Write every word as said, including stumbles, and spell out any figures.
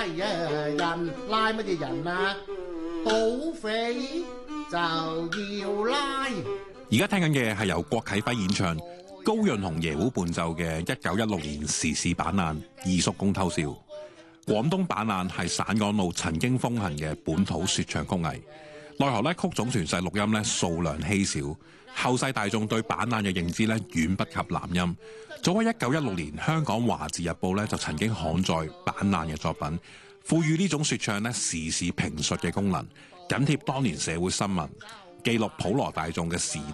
啊人拉乜嘢人啊？賭匪就要拉。 而家聽緊嘅係由郭啟輝演唱、高潤雄爺胡伴奏嘅一九一六年時事版難《二叔公偷笑》。廣東版難係省港澳曾經風行嘅本土說唱曲藝，奈何咧曲種傳世錄音咧數量稀少，後世大眾對版難嘅認知咧遠不及南音。早喺一九一六年，香港華字日報咧就曾經刊載版難嘅作品，賦予呢種說唱咧時事評述嘅功能，緊貼當年社會新聞，記錄普羅大眾嘅時